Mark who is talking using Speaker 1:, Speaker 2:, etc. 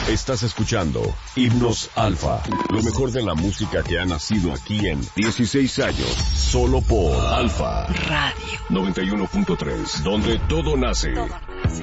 Speaker 1: Estás escuchando Himnos Alfa, lo mejor de la música que ha nacido aquí en 16 años, solo por Alfa
Speaker 2: Radio
Speaker 1: 91.3, donde todo nace.